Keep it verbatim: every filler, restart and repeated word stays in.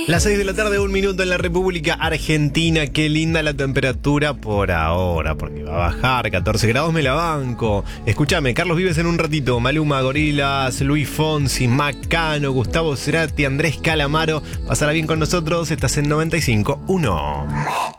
Las seis de la tarde, un minuto en la República Argentina. Qué linda la temperatura por ahora, porque va a bajar, catorce grados, me la banco. Escúchame, Carlos Vives en un ratito, Maluma, Gorilas, Luis Fonsi, Macano, Gustavo Cerati, Andrés Calamaro. Pasará bien con nosotros, estás en noventa y cinco punto uno.